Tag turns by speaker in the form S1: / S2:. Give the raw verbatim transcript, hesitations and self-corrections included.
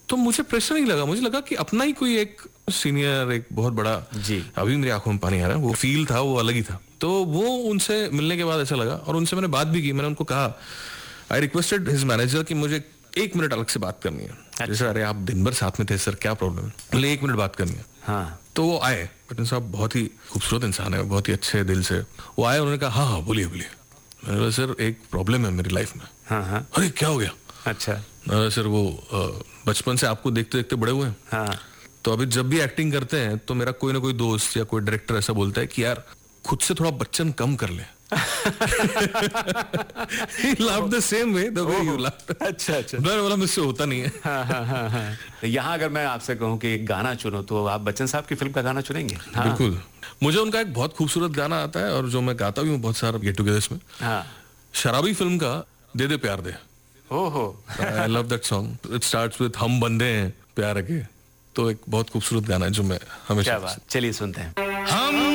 S1: तो मुझे प्रेशर नहीं लगा, मुझे लगा कि अपना ही कोई एक सीनियर, एक बहुत बड़ा
S2: जी,
S1: अभी मेरी आंखों में पानी आ रहा है, वो फील था, वो अलग ही था। तो वो उनसे मिलने के बाद ऐसा लगा, और उनसे मैंने बात भी की। मैंने उनको कहा, आई रिक्वेस्टेड हिज मैनेजर कि मुझे एक मिनट अलग से बात करनी है। अच्छा। जैसे अरे आप दिन भर साथ में थे सर, क्या प्रॉब्लम है, बोले एक मिनट बात करनी है।
S2: हाँ।
S1: तो वो आए, पटन साहब बहुत ही खूबसूरत इंसान है, बहुत ही अच्छे दिल से वो आए। उन्होंने कहा हाँ हाँ बोलिए बोलिए। मैंने बोला सर एक प्रॉब्लम है मेरी लाइफ में।
S2: हाँ हाँ।
S1: अरे क्या हो गया?
S2: अच्छा।
S1: सर वो बचपन से आपको देखते देखते बड़े हुए हैं।
S2: हाँ।
S1: तो अभी जब भी एक्टिंग करते हैं तो मेरा कोई ना कोई दोस्त या कोई डायरेक्टर ऐसा बोलता है कि यार खुद से थोड़ा बच्चन कम कर ले। He laughed the same way the way you laughed.
S2: अच्छा अच्छा।
S1: मैं बोला मुझसे होता नहीं है।
S2: हाँ हाँ हाँ हाँ। यहाँ अगर मैं आपसे कहूँ कि एक गाना चुनो तो आप बच्चन साहब की फिल्म का गाना चुनेंगे? हाँ।
S1: बिल्कुल, मुझे उनका एक बहुत खूबसूरत गाना आता है और जो मैं गाता भी हूँ बहुत सारा गेट टुगेदर्स में।
S2: हाँ।
S1: शराबी फिल्म का दे दे प्यार दे।
S2: ओहो।
S1: I love that song. It starts with हम बंदे हैं प्यार के। तो एक बहुत खूबसूरत गाना है जो मैं हमेशा।
S2: क्या बात, चलिए सुनते हैं।
S1: हम